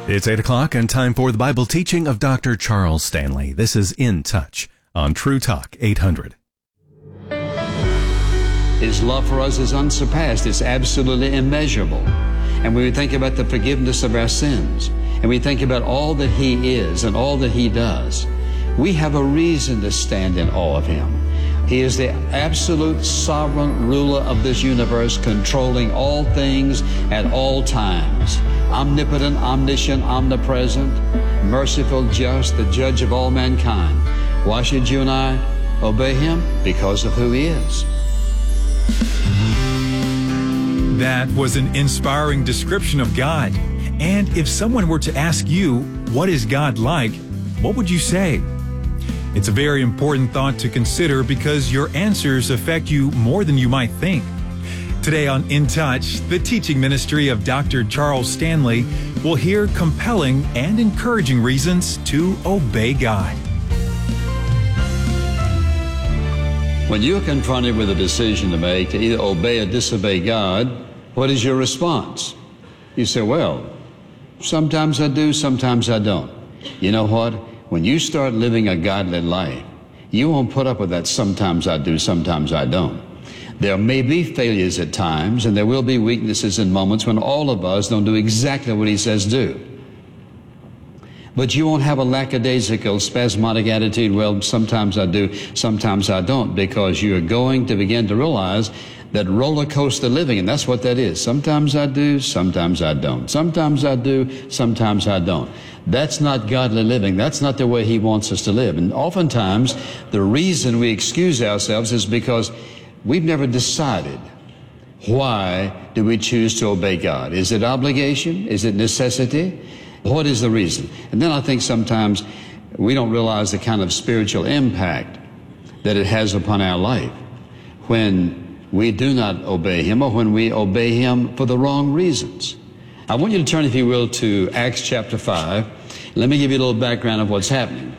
It's 8 o'clock and time for the Bible teaching of Dr. Charles Stanley. This is In Touch on True Talk 800. His love for us is unsurpassed. It's absolutely immeasurable. And when we think about the forgiveness of our sins, and we think about all that He is and all that He does, we have a reason to stand in awe of Him. He is the absolute sovereign ruler of this universe, controlling all things at all times. Omnipotent, omniscient, omnipresent, merciful, just, the judge of all mankind. Why should you and I obey Him? Because of who He is. That was an inspiring description of God. And if someone were to ask you, what is God like? What would you say? It's a very important thought to consider because your answers affect you more than you might think. Today on In Touch, the teaching ministry of Dr. Charles Stanley will hear compelling and encouraging reasons to obey God. When you're confronted with a decision to make, to either obey or disobey God, what is your response? You say, well, sometimes I do, sometimes I don't. You know what? When you start living a godly life, you won't put up with that sometimes I do, sometimes I don't. There may be failures at times, and there will be weaknesses in moments when all of us don't do exactly what He says do. But you won't have a lackadaisical, spasmodic attitude, well, sometimes I do, sometimes I don't, because you're going to begin to realize that roller coaster living, and that's what that is. Sometimes I do, sometimes I don't. Sometimes I do, sometimes I don't. That's not godly living. That's not the way He wants us to live. And oftentimes, the reason we excuse ourselves is because we've never decided, why do we choose to obey God? Is it obligation? Is it necessity? What is the reason? And then I think sometimes we don't realize the kind of spiritual impact that it has upon our life when we do not obey Him, or when we obey Him for the wrong reasons. I want you to turn, if you will, to Acts chapter 5. Let me give you a little background of what's happening.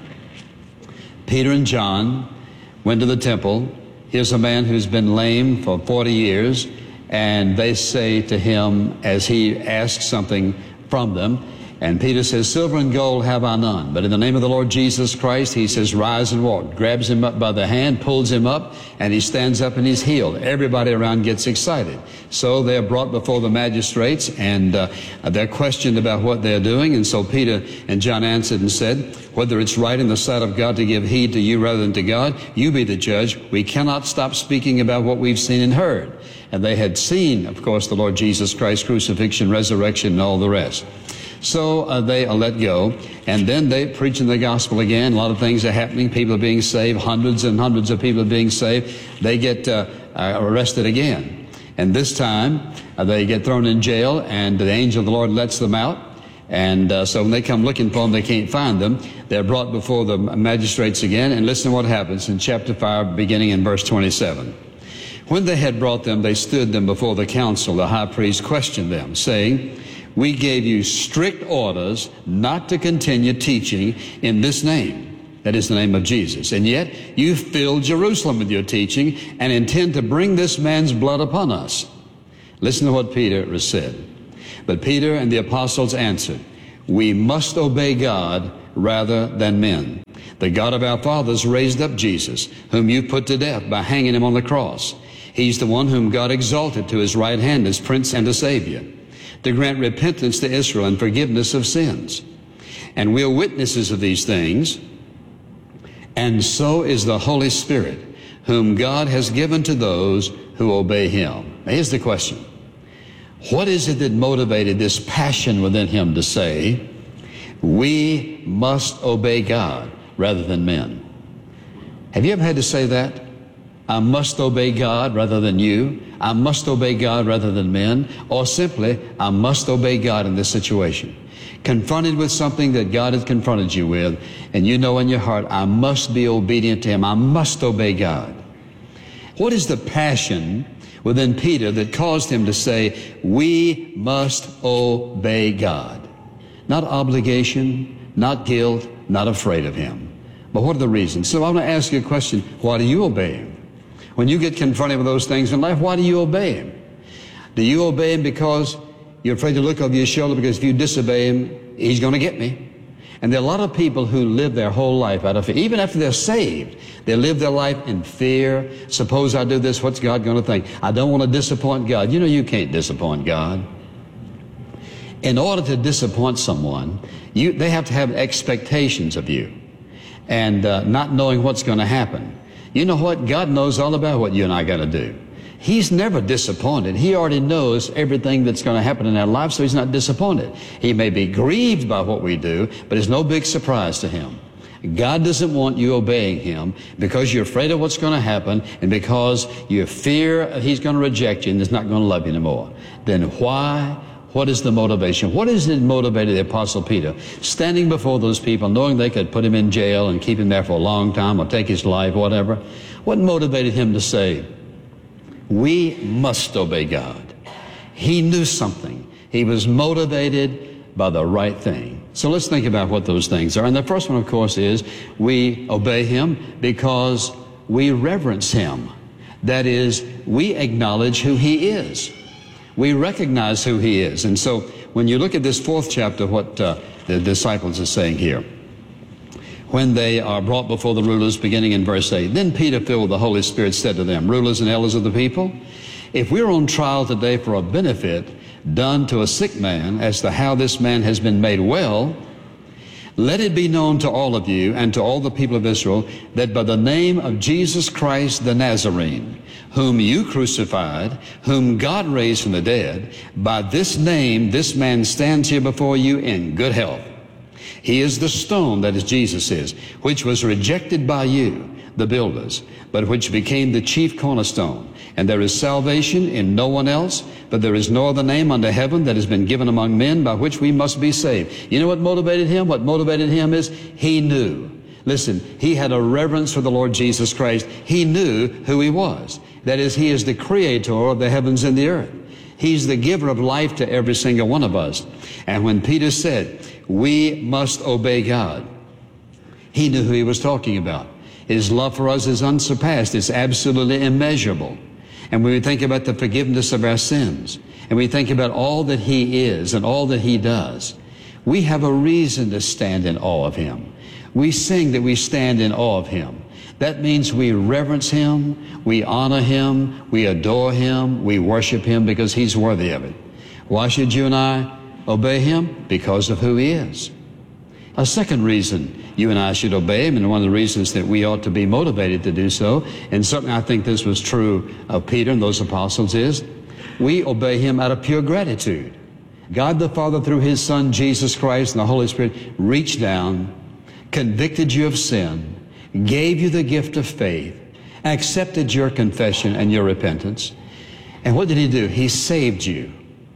Peter and John went to the temple. Here's a man who's been lame for 40 years, and they say to him, as he asks something from them, and Peter says, silver and gold have I none, but in the name of the Lord Jesus Christ, he says, rise and walk. Grabs him up by the hand, pulls him up, and he stands up and he's healed. Everybody around gets excited. So they're brought before the magistrates, and they're questioned about what they're doing. And so Peter and John answered and said, whether it's right in the sight of God to give heed to you rather than to God, you be the judge. We cannot stop speaking about what we've seen and heard. And they had seen, of course, the Lord Jesus Christ, crucifixion, resurrection, and all the rest. So they are let go, and then they preaching the gospel again. A lot of things are happening. People are being saved. Hundreds and hundreds of people are being saved. They get arrested again. And this time, they get thrown in jail, and the angel of the Lord lets them out. And so when they come looking for them, they can't find them. They're brought before the magistrates again, and listen to what happens in chapter 5, beginning in verse 27. When they had brought them, they stood them before the council. The high priest questioned them, saying, we gave you strict orders not to continue teaching in this name, that is the name of Jesus. And yet you filled Jerusalem with your teaching and intend to bring this man's blood upon us. Listen to what Peter said. But Peter and the apostles answered, we must obey God rather than men. The God of our fathers raised up Jesus, whom you put to death by hanging him on the cross. He's the one whom God exalted to his right hand as Prince and a Savior, to grant repentance to Israel and forgiveness of sins. And we are witnesses of these things, and so is the Holy Spirit, whom God has given to those who obey Him. Now here's the question. What is it that motivated this passion within him to say, we must obey God rather than men? Have you ever had to say that? I must obey God rather than you. I must obey God rather than men. Or simply, I must obey God in this situation. Confronted with something that God has confronted you with, and you know in your heart, I must be obedient to Him. I must obey God. What is the passion within Peter that caused him to say, we must obey God? Not obligation, not guilt, not afraid of Him. But what are the reasons? So I want to ask you a question. Why do you obey Him? When you get confronted with those things in life, why do you obey Him? Do you obey Him because you're afraid to look over your shoulder, because if you disobey Him, he's going to get me. And there are a lot of people who live their whole life out of fear. Even after they're saved, they live their life in fear. Suppose I do this, what's God going to think? I don't want to disappoint God. You know you can't disappoint God. In order to disappoint someone, they have to have expectations of you and not knowing what's going to happen. You know what? God knows all about what you and I got to do. He's never disappointed. He already knows everything that's going to happen in our life, so he's not disappointed. He may be grieved by what we do, but it's no big surprise to him. God doesn't want you obeying him because you're afraid of what's going to happen and because you fear he's going to reject you and is not going to love you anymore. Then why? What is the motivation? What is it motivated the Apostle Peter? Standing before those people, knowing they could put him in jail and keep him there for a long time or take his life, whatever. What motivated him to say, we must obey God? He knew something. He was motivated by the right thing. So let's think about what those things are. And the first one, of course, is we obey him because we reverence him. That is, we acknowledge who he is. We recognize who he is. And so when you look at this 4th chapter, what the disciples are saying here, when they are brought before the rulers, beginning in verse 8, then Peter, filled with the Holy Spirit, said to them, rulers and elders of the people, if we're on trial today for a benefit done to a sick man as to how this man has been made well, let it be known to all of you and to all the people of Israel that by the name of Jesus Christ the Nazarene, whom you crucified, whom God raised from the dead, by this name this man stands here before you in good health. He is the stone, that is Jesus is, which was rejected by you, the builders, but which became the chief cornerstone. And there is salvation in no one else, but there is no other name under heaven that has been given among men by which we must be saved. You know what motivated him? What motivated him is he knew. Listen, he had a reverence for the Lord Jesus Christ. He knew who he was. That is, he is the creator of the heavens and the earth. He's the giver of life to every single one of us. And when Peter said, we must obey God, he knew who he was talking about. His love for us is unsurpassed. It's absolutely immeasurable. And when we think about the forgiveness of our sins, and we think about all that he is and all that he does, we have a reason to stand in awe of him. We sing that we stand in awe of him. That means we reverence him, we honor him, we adore him, we worship him because he's worthy of it. Why should you and I obey him? Because of who he is. A second reason you and I should obey him, and one of the reasons that we ought to be motivated to do so, and certainly I think this was true of Peter and those apostles, is we obey him out of pure gratitude. God the Father, through his Son Jesus Christ and the Holy Spirit, reached down, convicted you of sin, gave you the gift of faith, accepted your confession and your repentance. And what did he do? He saved you,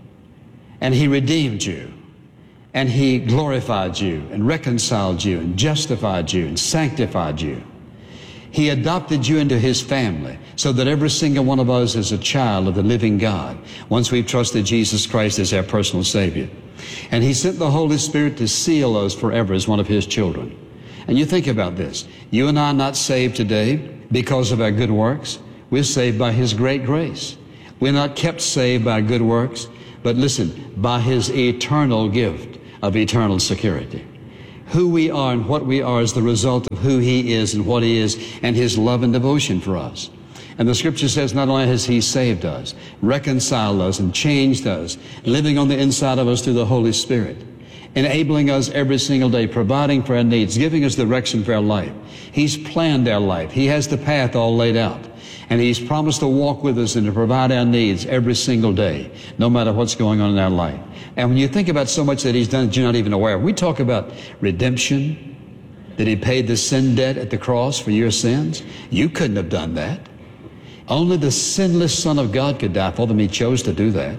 and he redeemed you, and he glorified you and reconciled you and justified you and sanctified you. He adopted you into his family so that every single one of us is a child of the living God once we've trusted Jesus Christ as our personal Savior. And he sent the Holy Spirit to seal us forever as one of his children. And you think about this. You and I are not saved today because of our good works. We're saved by his great grace. We're not kept saved by good works, but listen, by his eternal gift of eternal security. Who we are and what we are is the result of who he is and what he is and his love and devotion for us. And the scripture says not only has he saved us, reconciled us and changed us, living on the inside of us through the Holy Spirit, enabling us every single day, providing for our needs, giving us direction for our life. He's planned our life. He has the path all laid out. And he's promised to walk with us and to provide our needs every single day, no matter what's going on in our life. And when you think about so much that he's done that you're not even aware of, we talk about redemption, that he paid the sin debt at the cross for your sins. You couldn't have done that. Only the sinless Son of God could die for them. He chose to do that.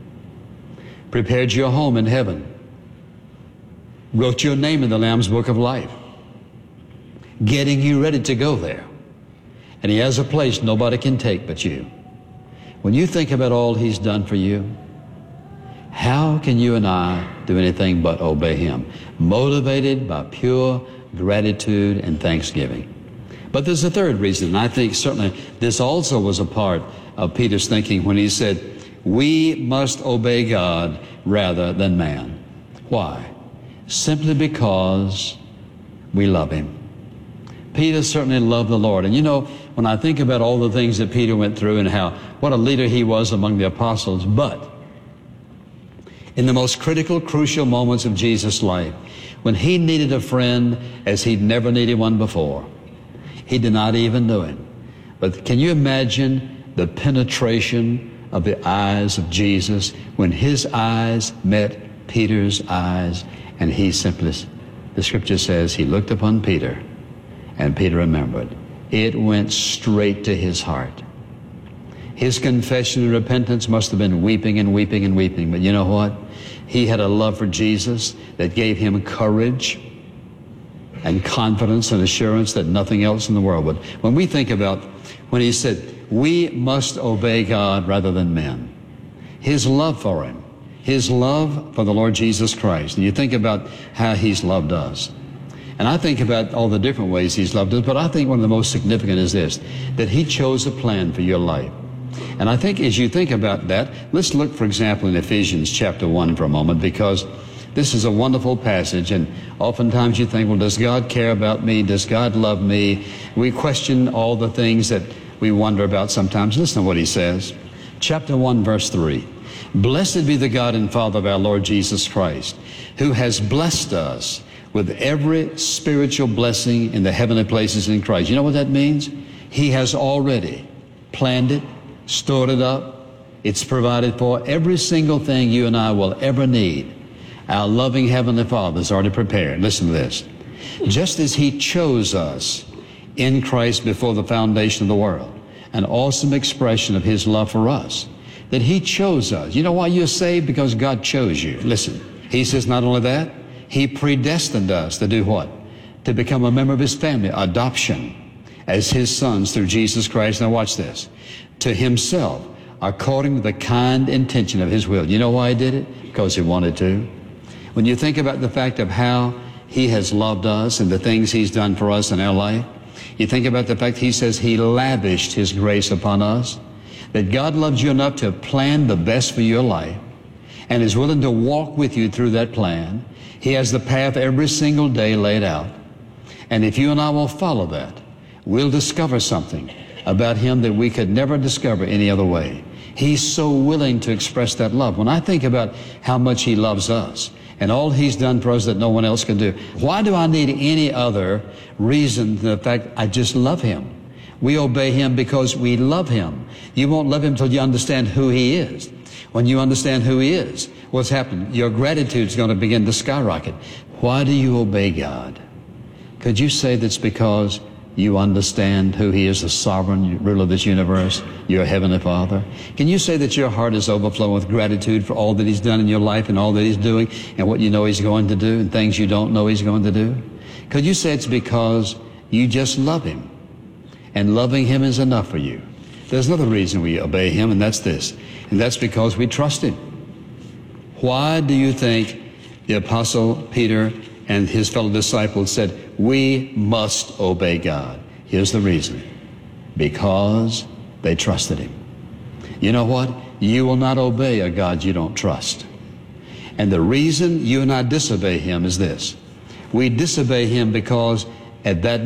Prepared your home in heaven. Wrote your name in the Lamb's Book of Life, getting you ready to go there. And he has a place nobody can take but you. When you think about all he's done for you, how can you and I do anything but obey him? Motivated by pure gratitude and thanksgiving. But there's a third reason, and I think certainly this also was a part of Peter's thinking when he said, we must obey God rather than man. Why? simply because we love him. Peter certainly loved the Lord. And you know, when I think about all the things that Peter went through and what a leader he was among the apostles, but in the most critical, crucial moments of Jesus' life, when he needed a friend as he'd never needed one before, he did not even know him. But can you imagine the penetration of the eyes of Jesus when his eyes met Peter's eyes, and he simply, the scripture says, he looked upon Peter, and Peter remembered. It went straight to his heart. His confession and repentance must have been weeping and weeping and weeping. But you know what? He had a love for Jesus that gave him courage and confidence and assurance that nothing else in the world would. When we think about when he said, we must obey God rather than men, his love for him, his love for the Lord Jesus Christ. And you think about how he's loved us. And I think about all the different ways he's loved us, but I think one of the most significant is this, that he chose a plan for your life. And I think as you think about that, let's look, for example, in Ephesians chapter 1 for a moment, because this is a wonderful passage, and oftentimes you think, well, does God care about me? Does God love me? We question all the things that we wonder about sometimes. Listen to what he says. Chapter 1, verse 3. Blessed be the God and Father of our Lord Jesus Christ, who has blessed us with every spiritual blessing in the heavenly places in Christ. You know what that means? He has already planned it, stored it up. It's provided for. Every single thing you and I will ever need, our loving Heavenly Father has already prepared. Listen to this. Just as he chose us in Christ before the foundation of the world, an awesome expression of his love for us, that he chose us. You know why you're saved? Because God chose you. Listen, he says not only that, he predestined us to do what? To become a member of his family, adoption, as his sons through Jesus Christ. Now watch this. To himself, according to the kind intention of his will. You know why he did it? Because he wanted to. When you think about the fact of how he has loved us and the things he's done for us in our life, you think about the fact he says he lavished his grace upon us, that God loves you enough to plan the best for your life and is willing to walk with you through that plan. He has the path every single day laid out. And if you and I will follow that, we'll discover something about him that we could never discover any other way. He's so willing to express that love. When I think about how much he loves us and all he's done for us that no one else can do, why do I need any other reason than the fact I just love him? We obey him because we love him. You won't love him until you understand who he is. When you understand who he is, what's happened? Your gratitude's going to begin to skyrocket. Why do you obey God? Could you say that's because you understand who he is, the sovereign ruler of this universe, your heavenly Father? Can you say that your heart is overflowing with gratitude for all that he's done in your life and all that he's doing and what you know he's going to do and things you don't know he's going to do? Could you say it's because you just love him, and loving him is enough for you? There's another reason we obey him, and that's this, and that's because we trust him. Why do you think the Apostle Peter and his fellow disciples said, we must obey God? Here's the reason. Because they trusted him. You know what? You will not obey a God you don't trust. And the reason you and I disobey him is this. We disobey him because at that